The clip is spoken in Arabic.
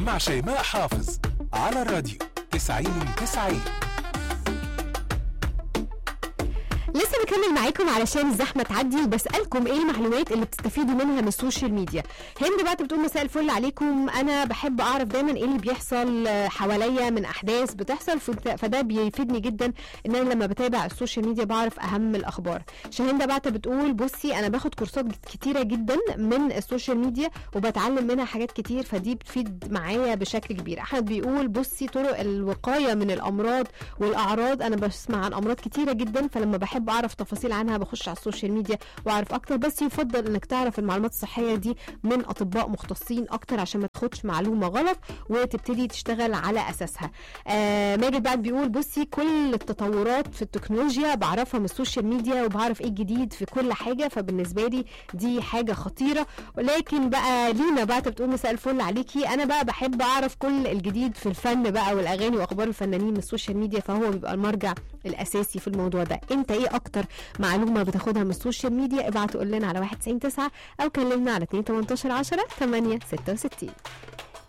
مع شيماء حافظ على الراديو 90-90. لسه بكمل معاكم علشان الزحمه تعدي، وبسالكم ايه المعلومات اللي بتستفيدوا منها من السوشيال ميديا. هند بقى بتقول مساء الفل عليكم، انا بحب اعرف دايما ايه اللي بيحصل حواليا من احداث بتحصل، فده بيفيدني جدا ان انا لما بتابع السوشيال ميديا بعرف اهم الاخبار. شاهندة بقى بتقول بصي انا باخد كورسات كتيره جدا من السوشيال ميديا وبتعلم منها حاجات كتير، فدي بتفيد معايا بشكل كبير. احمد بيقول بصي طرق الوقايه من الامراض والاعراض، انا بسمع عن امراض كتيره جدا فلما بحب اعرف تفاصيل عنها بخش على السوشيال ميديا واعرف اكتر، بس يفضل انك تعرف المعلومات الصحيه دي من اطباء مختصين اكتر عشان ما تاخدش معلومه غلط وتبتدي تشتغل على اساسها. ماجد بعد بيقول بصي كل التطورات في التكنولوجيا بعرفها من السوشيال ميديا وبعرف ايه الجديد في كل حاجه، فبالنسبه لي دي حاجه خطيره. ولكن بقى لينا بقى بتقول مساء الفل عليكي، انا بقى بحب اعرف كل الجديد في الفن بقى والاغاني واخبار الفنانين من السوشيال ميديا، فهو بيبقى المرجع الاساسي في الموضوع ده. انت ايه اكتر معلومه بتاخدها من السوشيال ميديا؟ ابعتوا لنا على 199 او كلمنا على 218 10 8 66.